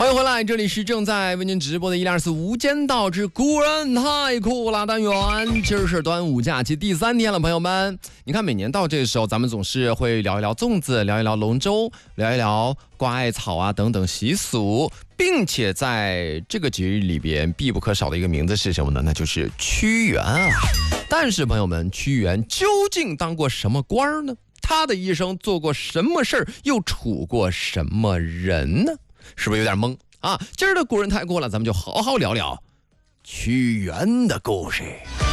欢迎回来，这里是正在为您直播的124无间道之古人太酷了单元。今儿是端午假期第3天了，朋友们，你看每年到这个时候，咱们总是会聊一聊粽子，聊一聊龙舟，聊一聊挂艾草啊等等习俗，并且在这个节日里边必不可少的一个名字是什么呢？那就是屈原啊。但是朋友们，屈原究竟当过什么官呢？他的一生做过什么事儿，又处过什么人呢？是不是有点懵啊？今儿的古人太酷了，咱们就好好聊聊屈原的故事。